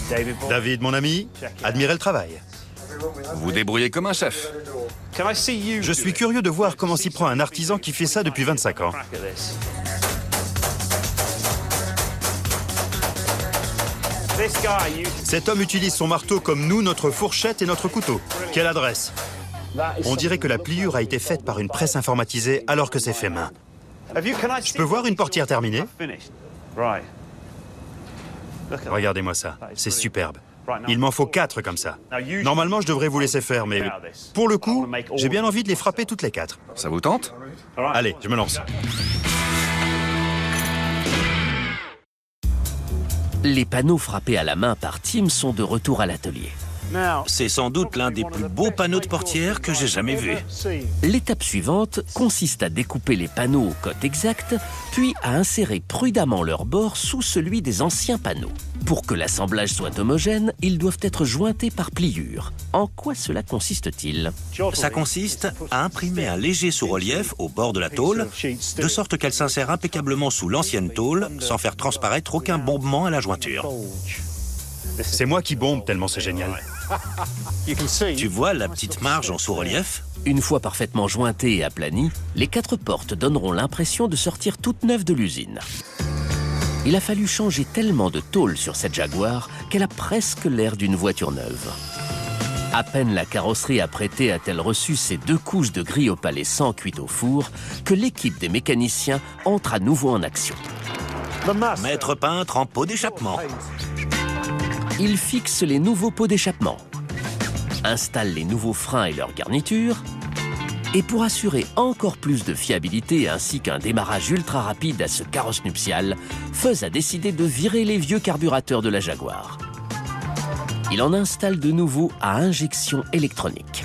David, mon ami, admirez le travail. Vous débrouillez comme un chef. Je suis curieux de voir comment s'y prend un artisan qui fait ça depuis 25 ans. Cet homme utilise son marteau comme nous, notre fourchette et notre couteau. Quelle adresse! On dirait que la pliure a été faite par une presse informatisée alors que c'est fait main. Je peux voir une portière terminée? Regardez-moi ça, c'est superbe. Il m'en faut 4 comme ça. Normalement, je devrais vous laisser faire, mais pour le coup, j'ai bien envie de les frapper toutes les 4. Ça vous tente? Allez, je me lance. Les panneaux frappés à la main par Tim sont de retour à l'atelier. C'est sans doute l'un des plus beaux panneaux de portière que j'ai jamais vu. L'étape suivante consiste à découper les panneaux au cote exact, puis à insérer prudemment leur bord sous celui des anciens panneaux. Pour que l'assemblage soit homogène, ils doivent être jointés par pliure. En quoi cela consiste-t-il? Ça consiste à imprimer un léger sous-relief au bord de la tôle, de sorte qu'elle s'insère impeccablement sous l'ancienne tôle, sans faire transparaître aucun bombement à la jointure. C'est moi qui bombe tellement c'est génial. Tu vois la petite marge en sous-relief? Une fois parfaitement jointées et aplanies, les 4 portes donneront l'impression de sortir toutes neuves de l'usine. Il a fallu changer tellement de tôle sur cette Jaguar qu'elle a presque l'air d'une voiture neuve. À peine la carrosserie apprêtée a-t-elle reçu ses 2 couches de gris opalé sans cuite au four que l'équipe des mécaniciens entre à nouveau en action. Maître peintre en pot d'échappement. Il fixe les nouveaux pots d'échappement, installe les nouveaux freins et leurs garnitures, et pour assurer encore plus de fiabilité ainsi qu'un démarrage ultra rapide à ce carrosse nuptial, Fuzz a décidé de virer les vieux carburateurs de la Jaguar. Il en installe de nouveaux à injection électronique.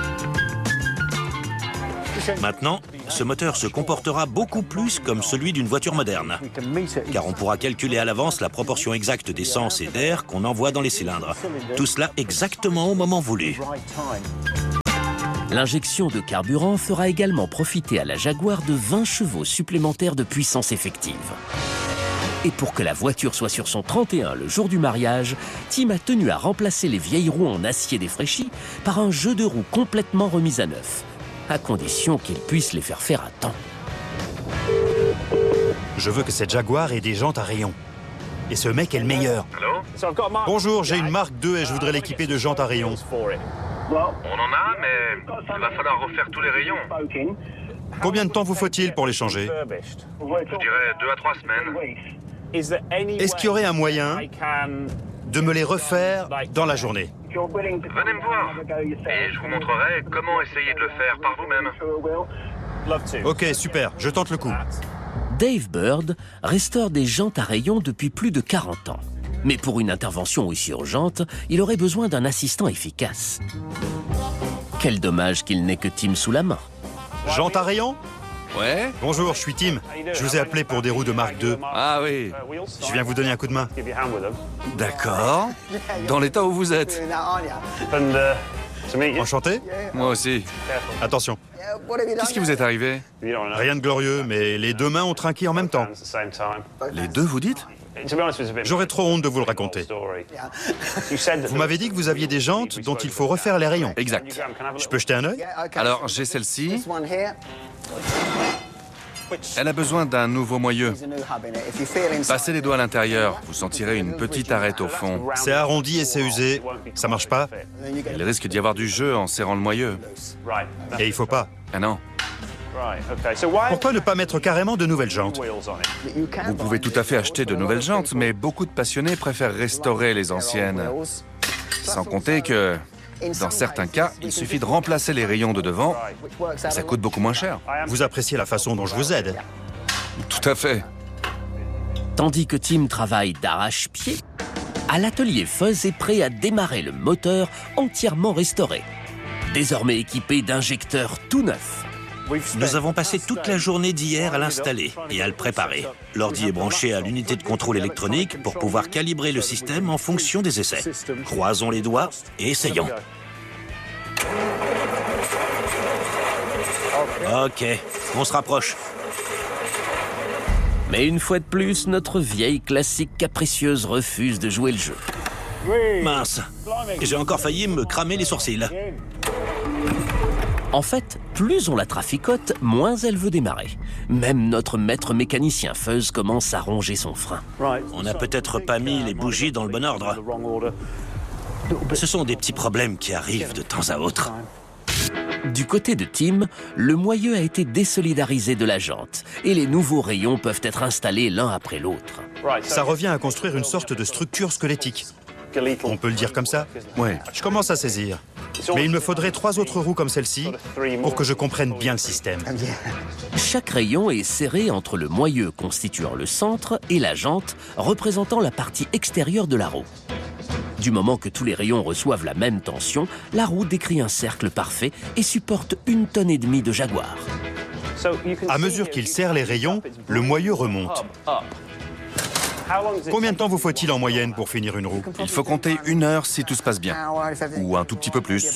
Maintenant, ce moteur se comportera beaucoup plus comme celui d'une voiture moderne, car on pourra calculer à l'avance la proportion exacte d'essence et d'air qu'on envoie dans les cylindres. Tout cela exactement au moment voulu. L'injection de carburant fera également profiter à la Jaguar de 20 chevaux supplémentaires de puissance effective. Et pour que la voiture soit sur son 31 le jour du mariage, Tim a tenu à remplacer les vieilles roues en acier défraîchi par un jeu de roues complètement remis à neuf, à condition qu'il puisse les faire à temps. Je veux que cette Jaguar ait des jantes à rayons. Et ce mec est le meilleur. Bonjour, j'ai une Mark II et je voudrais l'équiper de jantes à rayons. On en a, mais il va falloir refaire tous les rayons. Combien de temps vous faut-il pour les changer? Je dirais 2 à 3 semaines. Est-ce qu'il y aurait un moyen de me les refaire dans la journée? Venez me voir et je vous montrerai comment essayer de le faire par vous-même. Ok, super, je tente le coup. Dave Bird restaure des jantes à rayons depuis plus de 40 ans. Mais pour une intervention aussi urgente, il aurait besoin d'un assistant efficace. Quel dommage qu'il n'ait que Tim sous la main. Jantes à rayons? Ouais? Bonjour, je suis Tim. Je vous ai appelé pour des roues de Mark II. Ah oui. Je viens vous donner un coup de main. D'accord. Dans l'état où vous êtes. Enchanté? Moi aussi. Attention, Qu'est-ce qui vous est arrivé? rien de glorieux, mais les 2 mains ont trinqué en même temps. Les 2, vous dites? J'aurais trop honte de vous le raconter. Vous m'avez dit que vous aviez des jantes dont il faut refaire les rayons. Exact. Je peux jeter un œil? Alors, j'ai celle-ci. Elle a besoin d'un nouveau moyeu. Passez les doigts à l'intérieur, vous sentirez une petite arête au fond. C'est arrondi et c'est usé. Ça marche pas? Il risque d'y avoir du jeu en serrant le moyeu. Et il faut pas. Ah non. Pourquoi ne pas mettre carrément de nouvelles jantes? Vous pouvez tout à fait acheter de nouvelles jantes, mais beaucoup de passionnés préfèrent restaurer les anciennes. Sans compter que, dans certains cas, il suffit de remplacer les rayons de devant. Ça coûte beaucoup moins cher. Vous appréciez la façon dont je vous aide? Tout à fait. Tandis que Tim travaille d'arrache-pied, à l'atelier Fuzz est prêt à démarrer le moteur entièrement restauré, désormais équipé d'injecteurs tout neufs. Nous avons passé toute la journée d'hier à l'installer et à le préparer. L'ordi est branché à l'unité de contrôle électronique pour pouvoir calibrer le système en fonction des essais. Croisons les doigts et essayons. Ok, on se rapproche. Mais une fois de plus, notre vieille classique capricieuse refuse de jouer le jeu. Mince, j'ai encore failli me cramer les sourcils. En fait, plus on la traficote, moins elle veut démarrer. Même notre maître mécanicien Fuzz commence à ronger son frein. On n'a peut-être pas mis les bougies dans le bon ordre. Ce sont des petits problèmes qui arrivent de temps à autre. Du côté de Tim, le moyeu a été désolidarisé de la jante et les nouveaux rayons peuvent être installés l'un après l'autre. Ça revient à construire une sorte de structure squelettique. On peut le dire comme ça? Ouais. Je commence à saisir. Mais il me faudrait 3 autres roues comme celle-ci pour que je comprenne bien le système. Chaque rayon est serré entre le moyeu constituant le centre et la jante représentant la partie extérieure de la roue. Du moment que tous les rayons reçoivent la même tension, la roue décrit un cercle parfait et supporte 1,5 tonnes de Jaguar. À mesure qu'il serre les rayons, le moyeu remonte. Combien de temps vous faut-il en moyenne pour finir une roue? Il faut compter 1 heure si tout se passe bien. Ou un tout petit peu plus.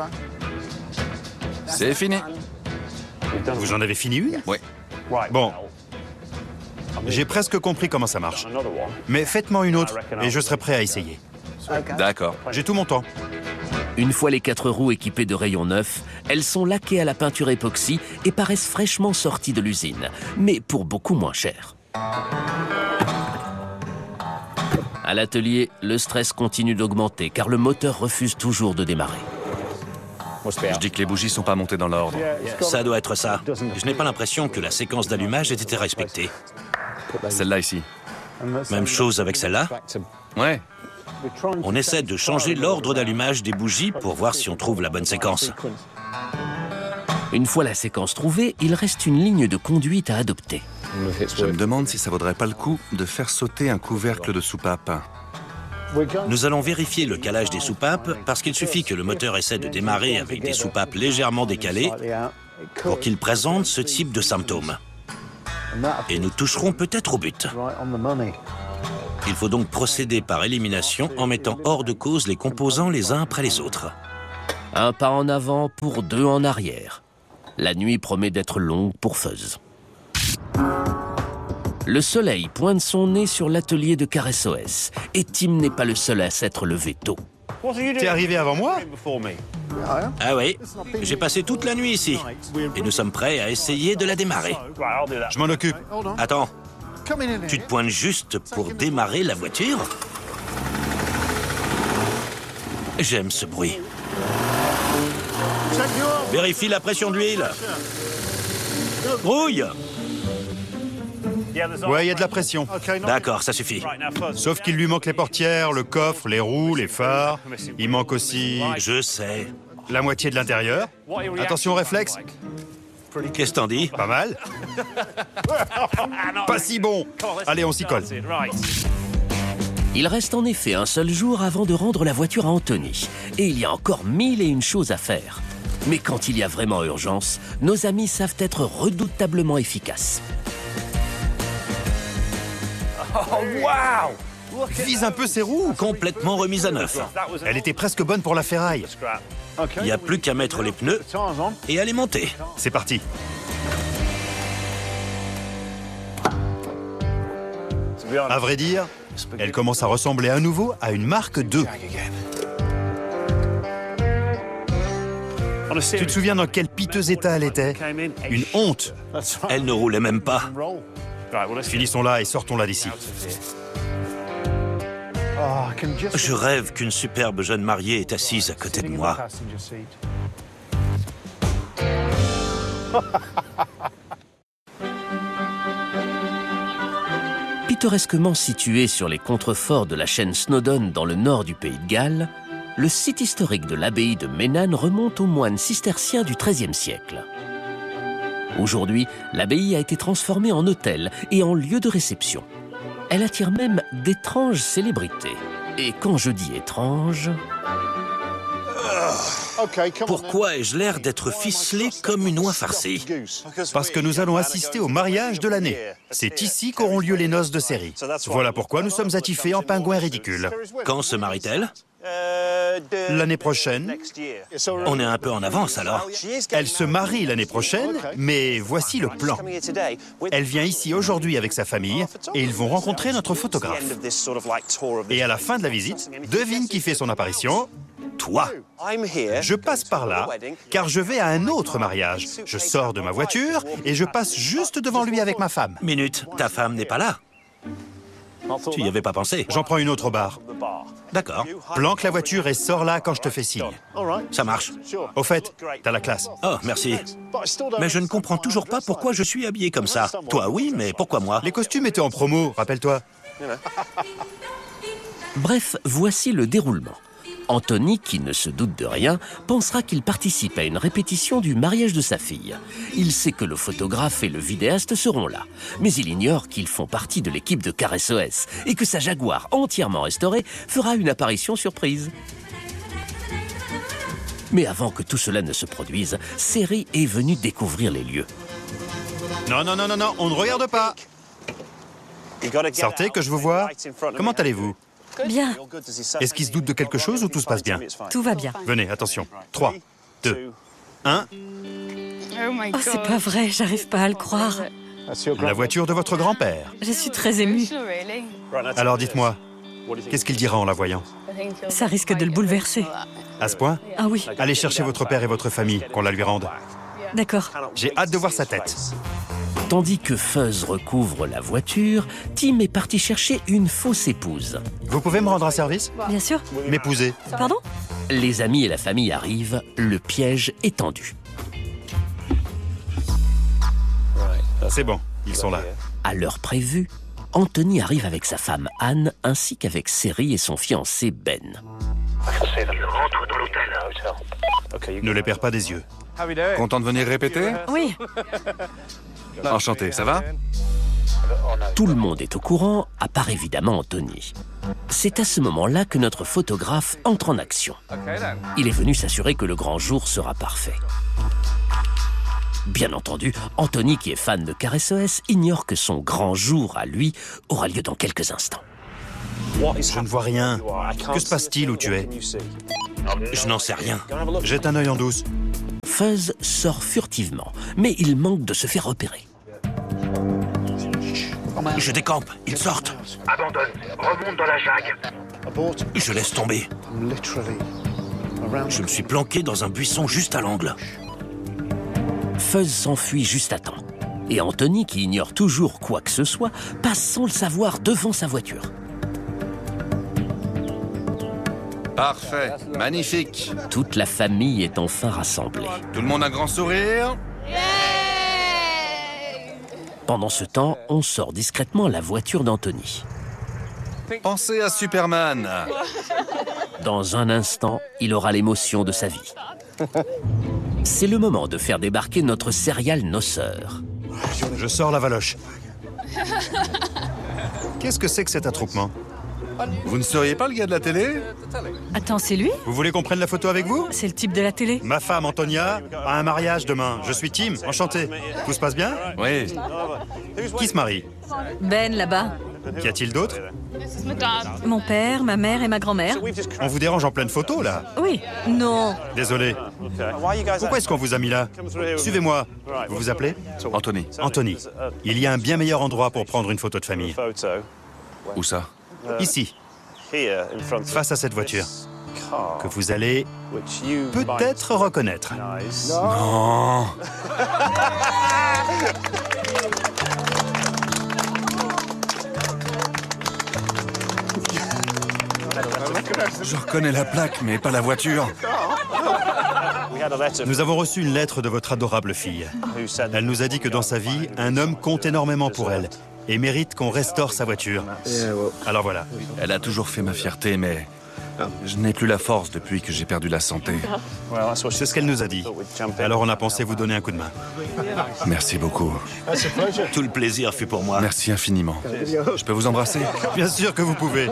C'est fini. Vous en avez fini une? Oui. Bon. J'ai presque compris comment ça marche. Mais faites-moi une autre et je serai prêt à essayer. D'accord. J'ai tout mon temps. Une fois les 4 roues équipées de rayons neufs, elles sont laquées à la peinture époxy et paraissent fraîchement sorties de l'usine, mais pour beaucoup moins cher. À l'atelier, le stress continue d'augmenter car le moteur refuse toujours de démarrer. Je dis que les bougies sont pas montées dans l'ordre. Ça doit être ça. Je n'ai pas l'impression que la séquence d'allumage ait été respectée. Celle-là ici. Même chose avec celle-là. Ouais. On essaie de changer l'ordre d'allumage des bougies pour voir si on trouve la bonne séquence. Une fois la séquence trouvée, il reste une ligne de conduite à adopter. Je me demande si ça vaudrait pas le coup de faire sauter un couvercle de soupape. Nous allons vérifier le calage des soupapes parce qu'il suffit que le moteur essaie de démarrer avec des soupapes légèrement décalées pour qu'il présente ce type de symptômes. Et nous toucherons peut-être au but. Il faut donc procéder par élimination en mettant hors de cause les composants les uns après les autres. Un pas en avant pour 2 en arrière. La nuit promet d'être longue pour Fuzz. Le soleil pointe son nez sur l'atelier de CarSOS et Tim n'est pas le seul à s'être levé tôt. T'es arrivé avant moi? Ah oui, j'ai passé toute la nuit ici. Et nous sommes prêts à essayer de la démarrer. Je m'en occupe. Attends, tu te pointes juste pour démarrer la voiture? J'aime ce bruit. Vérifie la pression d'huile. Rouille! Ouais, il y a de la pression. D'accord, ça suffit. Sauf qu'il lui manque les portières, le coffre, les roues, les phares. Il manque aussi Je sais. la moitié de l'intérieur. Attention au réflexe. Qu'est-ce que t'en dis? Pas mal. Pas si bon. Allez, on s'y colle. Il reste en effet un seul jour avant de rendre la voiture à Anthony. Et il y a encore 1001 choses à faire. Mais quand il y a vraiment urgence, nos amis savent être redoutablement efficaces. Oh, waouh! Vise un peu ses roues. Complètement remise à neuf. Elle était presque bonne pour la ferraille. Il n'y a plus qu'à mettre les pneus et à les monter. C'est parti. À vrai dire, elle commence à ressembler à nouveau à une Mark II. Tu te souviens dans quel piteux état elle était? Une honte. Elle ne roulait même pas. Finissons là et sortons-la d'ici. Je rêve qu'une superbe jeune mariée est assise à côté de moi. Pittoresquement situé sur les contreforts de la chaîne Snowdon dans le nord du pays de Galles, le site historique de l'abbaye de Ménane remonte aux moines cisterciens du XIIIe siècle. Aujourd'hui, l'abbaye a été transformée en hôtel et en lieu de réception. Elle attire même d'étranges célébrités. Et quand je dis étrange... Pourquoi ai-je l'air d'être ficelé comme une oie farcie? Parce que nous allons assister au mariage de l'année. C'est ici qu'auront lieu les noces de série. Voilà pourquoi nous sommes attifés en pingouins ridicules. Quand se marie-t-elle? L'année prochaine. On est un peu en avance alors. Elle se marie l'année prochaine, mais voici le plan. Elle vient ici aujourd'hui avec sa famille et ils vont rencontrer notre photographe. Et à la fin de la visite, devine qui fait son apparition? Toi. Je passe par là, car je vais à un autre mariage. Je sors de ma voiture et je passe juste devant lui avec ma femme. Minute, ta femme n'est pas là. Tu y avais pas pensé. J'en prends une autre au bar. D'accord. Planque la voiture et sors là quand je te fais signe. Ça marche. Au fait, t'as la classe. Oh, merci. Mais je ne comprends toujours pas pourquoi je suis habillé comme ça. Toi, oui, mais pourquoi moi? Les costumes étaient en promo, rappelle-toi. Bref, voici le déroulement. Anthony, qui ne se doute de rien, pensera qu'il participe à une répétition du mariage de sa fille. Il sait que le photographe et le vidéaste seront là, mais il ignore qu'ils font partie de l'équipe de Car SOS et que sa Jaguar entièrement restaurée fera une apparition surprise. Mais avant que tout cela ne se produise, Seri est venu découvrir les lieux. Non, non, non, non, non, on ne regarde pas. Sortez, que je vous vois. Comment allez-vous? Bien, Est-ce qu'il se doute de quelque chose ou tout se passe bien? tout va bien. Venez, attention. 3, 2, 1. Oh, c'est pas vrai, j'arrive pas à le croire. La voiture de votre grand-père. Je suis très émue. Alors dites-moi, qu'est-ce qu'il dira en la voyant? Ça risque de le bouleverser. À ce point? Ah oui, Allez chercher votre père et votre famille, qu'on la lui rende. d'accord. J'ai hâte de voir sa tête. Tandis que Fuzz recouvre la voiture, Tim est parti chercher une fausse épouse. Vous pouvez me rendre un service? Bien sûr. M'épouser. Pardon? Les amis et la famille arrivent, le piège est tendu. C'est bon, ils sont là. À l'heure prévue, Anthony arrive avec sa femme Anne ainsi qu'avec Seri et son fiancé Ben. Rentre dans l'hôtel. Ne les perds pas des yeux. Content de venir répéter? Oui, Enchanté, ça va? Tout le monde est au courant, à part évidemment Anthony. C'est à ce moment-là que notre photographe entre en action. Il est venu s'assurer que le grand jour sera parfait. Bien entendu, Anthony, qui est fan de Car SOS, ignore que son grand jour à lui aura lieu dans quelques instants. Je ne vois rien. Que se passe-t-il où tu es? Je n'en sais rien. Jette un œil en douce. Fuzz sort furtivement, mais il manque de se faire repérer. Je décampe, ils sortent. Abandonne. Remonte dans la Jag. Je laisse tomber. Je me suis planqué dans un buisson juste à l'angle. Fuzz s'enfuit juste à temps. Et Anthony, qui ignore toujours quoi que ce soit, passe sans le savoir devant sa voiture. Parfait, magnifique. Toute la famille est enfin rassemblée. Tout le monde un grand sourire? Pendant ce temps, on sort discrètement la voiture d'Anthony. Pensez à Superman. Dans un instant, il aura l'émotion de sa vie. C'est le moment de faire débarquer notre serial noceur. Je sors la valoche. Qu'est-ce que c'est que cet attroupement? Vous ne seriez pas le gars de la télé? Attends, c'est lui? Vous voulez qu'on prenne la photo avec vous? C'est le type de la télé? Ma femme, Antonia, a un mariage demain. Je suis Tim, enchanté. Tout se passe bien? Oui. Qui se marie? Ben, là-bas. Qu'y a-t-il d'autre? Mon père, ma mère et ma grand-mère. On vous dérange en pleine photo, là? Oui. Non. Désolé. Pourquoi est-ce qu'on vous a mis là? Suivez-moi. Vous vous appelez? Anthony, Anthony. Il y a un bien meilleur endroit pour prendre une photo de famille. où ça? Ici, face à cette voiture, que vous allez peut-être reconnaître. Non. Je reconnais la plaque, mais pas la voiture. Nous avons reçu une lettre de votre adorable fille. Elle nous a dit que dans sa vie, un homme compte énormément pour elle et mérite qu'on restaure sa voiture. Alors voilà. Elle a toujours fait ma fierté, mais je n'ai plus la force depuis que j'ai perdu la santé. C'est ce qu'elle nous a dit. Alors on a pensé vous donner un coup de main. Merci beaucoup. Tout le plaisir fut pour moi. Merci infiniment. Je peux vous embrasser? Bien sûr que vous pouvez.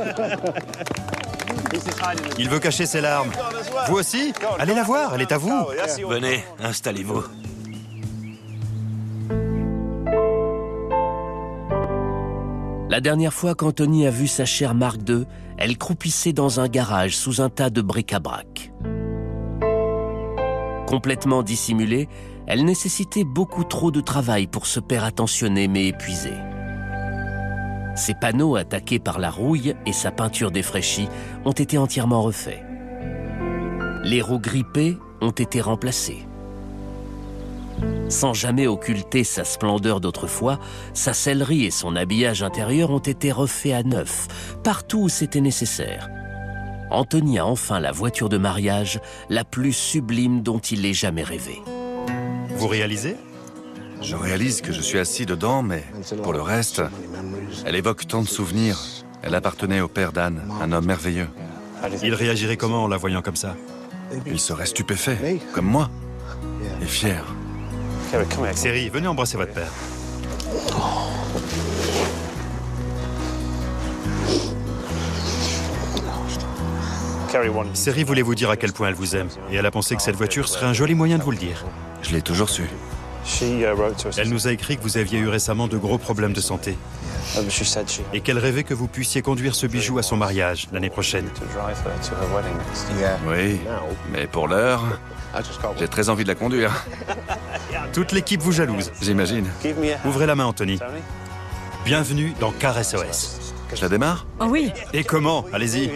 Il veut cacher ses larmes. Vous aussi? Allez la voir, elle est à vous. Venez, installez-vous. La La dernière fois qu'Anthony a vu sa chère Mark II, elle croupissait dans un garage sous un tas de bric-à-brac. Complètement dissimulée, elle nécessitait beaucoup trop de travail pour ce père attentionné mais épuisé. Ses panneaux attaqués par la rouille et sa peinture défraîchie ont été entièrement refaits. Les roues grippées ont été remplacées. Sans jamais occulter sa splendeur d'autrefois, sa sellerie et son habillage intérieur ont été refaits à neuf, partout où c'était nécessaire. Anthony a enfin la voiture de mariage la plus sublime dont il ait jamais rêvé. Vous réalisez? Je réalise que je suis assis dedans, mais pour le reste, elle évoque tant de souvenirs. Elle appartenait au père d'Anne, un homme merveilleux. Il réagirait comment en la voyant comme ça? Il serait stupéfait, comme moi, et fier. Seri, venez embrasser votre père. Seri voulait vous dire à quel point elle vous aime, et elle a pensé que cette voiture serait un joli moyen de vous le dire. Je l'ai toujours su. Elle nous a écrit que vous aviez eu récemment de gros problèmes de santé, et qu'elle rêvait que vous puissiez conduire ce bijou à son mariage l'année prochaine. Oui, mais pour l'heure, j'ai très envie de la conduire. Toute l'équipe vous jalouse. J'imagine. Ouvrez la main, Anthony. Bienvenue dans Car SOS. Je la démarre? Oh oui. Et comment? Allez-y.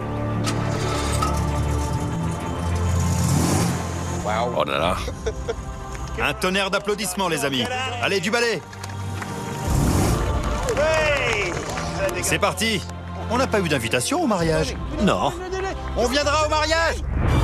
Oh là là. Un tonnerre d'applaudissements, les amis. Allez, du balai. C'est parti. On n'a pas eu d'invitation au mariage. Non. On viendra au mariage.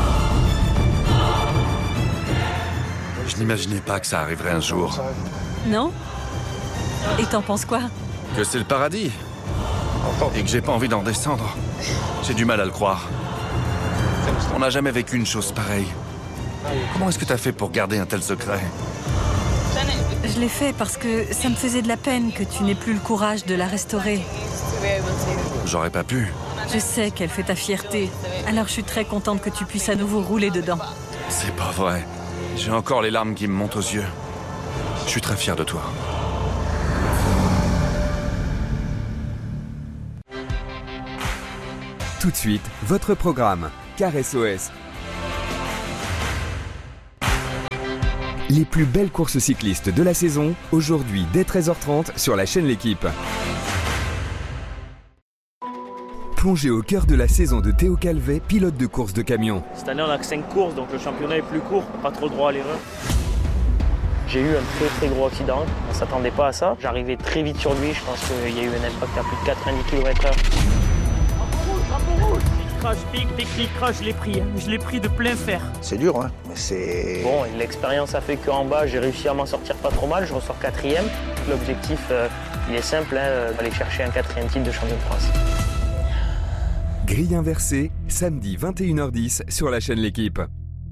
Je n'imaginais pas que ça arriverait un jour. Non? Et t'en penses quoi? Que c'est le paradis. Et que j'ai pas envie d'en descendre. J'ai du mal à le croire. On n'a jamais vécu une chose pareille. Comment est-ce que t'as fait pour garder un tel secret? Je l'ai fait parce que ça me faisait de la peine que tu n'aies plus le courage de la restaurer. J'aurais pas pu. Je sais qu'elle fait ta fierté, alors je suis très contente que tu puisses à nouveau rouler dedans. C'est pas vrai. J'ai encore les larmes qui me montent aux yeux. Je suis très fier de toi. Tout de suite, votre programme, Car SOS. Les plus belles courses cyclistes de la saison, aujourd'hui dès 13h30 sur la chaîne L'Équipe. Plongez au cœur de la saison de Théo Calvet, pilote de course de camion. Cette année, on a que 5 courses, donc le championnat est plus court, pas trop droit à l'erreur. J'ai eu un très gros accident, on ne s'attendait pas à ça. J'arrivais très vite sur lui, je pense qu'il y a eu un impact à plus de 90 km/h. Pic crash, je l'ai pris de plein fer. C'est dur, hein, mais c'est... Bon, l'expérience a fait qu'en bas, j'ai réussi à m'en sortir pas trop mal, je ressors 4e. L'objectif, il est simple, aller chercher un 4e titre de champion de France. Grille inversée, samedi 21h10 sur la chaîne L'Équipe.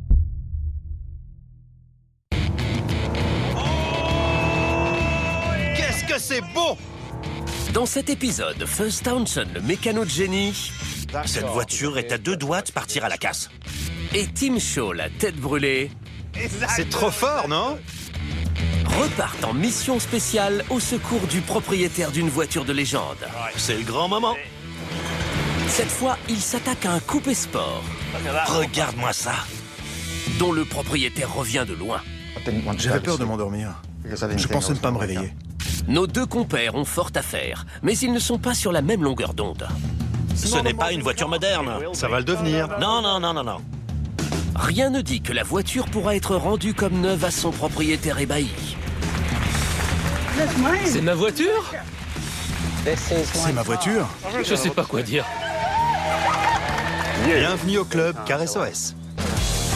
Qu'est-ce que c'est beau! Dans cet épisode, Fuzz Townsend, le mécano de génie, Cette voiture est à 2 doigts de partir à la casse. et Tim Shaw, la tête brûlée, C'est trop fort, non? repartent en mission spéciale au secours du propriétaire d'une voiture de légende. C'est le grand moment. Cette fois, il s'attaque à un coupé sport, Regarde-moi ça. dont le propriétaire revient de loin. J'avais peur de m'endormir. Je pensais ne pas me réveiller. Nos deux compères ont fort à faire, mais ils ne sont pas sur la même longueur d'onde. Ce n'est pas une voiture moderne. Ça va le devenir. Non. Rien ne dit que la voiture pourra être rendue comme neuve à son propriétaire ébahi. C'est ma voiture? C'est ma voiture. Je sais pas quoi dire. Bienvenue au club Car SOS.